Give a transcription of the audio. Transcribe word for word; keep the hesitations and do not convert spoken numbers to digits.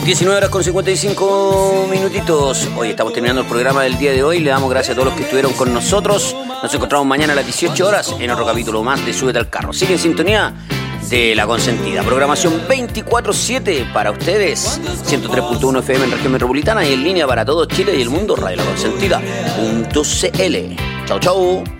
diecinueve horas con cincuenta y cinco minutitos. Hoy estamos terminando el programa del día de hoy. Le damos gracias a todos los que estuvieron con nosotros. Nos encontramos mañana a las dieciocho horas en otro capítulo más de Súbete al Carro. Sigue en sintonía de La Consentida. Programación veinticuatro siete para ustedes. ciento tres punto uno F M en región metropolitana y en línea para todo Chile y el mundo. Radio La Consentida punto c l. Chau, chau.